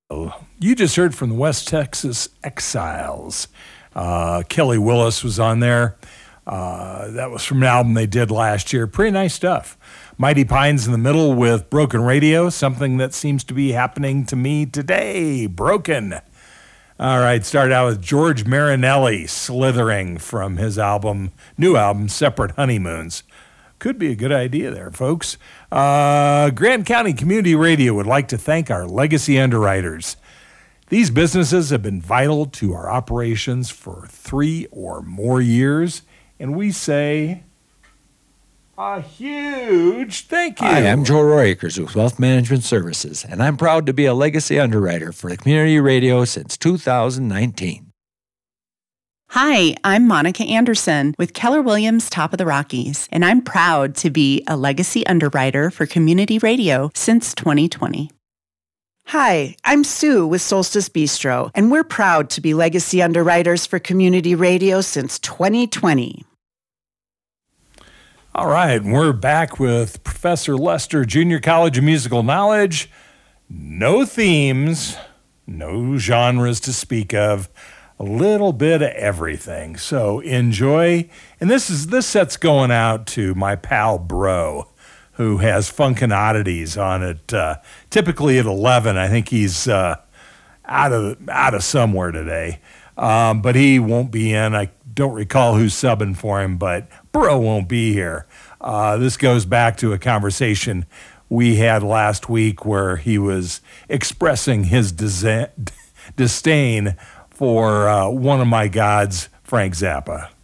You just heard from the West Texas Exiles. Kelly Willis was on there. That was from an album they did last year. Pretty nice stuff. Mighty Pines in the middle with Broken Radio, something that seems to be happening to me today. Broken. All right, started out with George Marinelli, Slithering, from his new album, Separate Honeymoons. Could be a good idea there, folks. Grant County Community Radio would like to thank our legacy underwriters. These businesses have been vital to our operations for 3 or more years, and we say a huge thank you. Hi, I'm Joe Roy Akers with Wealth Management Services, and I'm proud to be a legacy underwriter for the Community Radio since 2019. Hi, I'm Monica Anderson with Keller Williams Top of the Rockies, and I'm proud to be a legacy underwriter for Community Radio since 2020. Hi, I'm Sue with Solstice Bistro, and we're proud to be legacy underwriters for Community Radio since 2020. All right, we're back with Professor Lester, Junior College of Musical Knowledge. No themes, no genres to speak of, a little bit of everything. So enjoy. And this set's going out to my pal Bro, who has Funkin' Oddities on it, typically at 11. I think he's out of somewhere today, but he won't be in. I don't recall who's subbing for him, but Bro won't be here. This goes back to a conversation we had last week where he was expressing his disdain for one of my gods, Frank Zappa.